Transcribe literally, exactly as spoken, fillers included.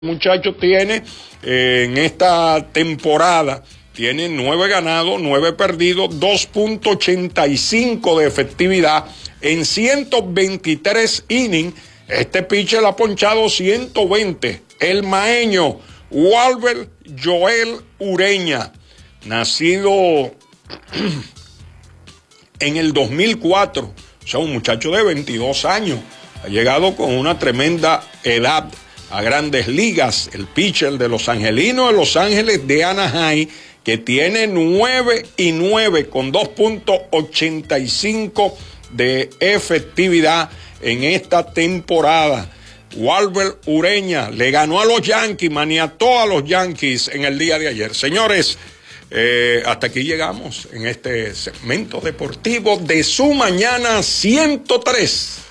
Muchacho tiene eh, en esta temporada, tiene nueve ganados, nueve perdidos, dos punto ochenta y cinco de efectividad en ciento veintitrés innings. Este pitcher ha ponchado ciento veinte. El maeño Walver Joel Ureña, nacido en el dos mil cuatro, o sea, un muchacho de veintidós años, ha llegado con una tremenda edad a Grandes Ligas, el pitcher de los Angelinos de Los Ángeles de Anaheim, que tiene nueve y nueve con dos punto ochenta y cinco de efectividad en esta temporada. Walver Ureña le ganó a los Yankees, maniató a los Yankees en el día de ayer. Señores, eh, hasta aquí llegamos en este segmento deportivo de Su Mañana ciento tres.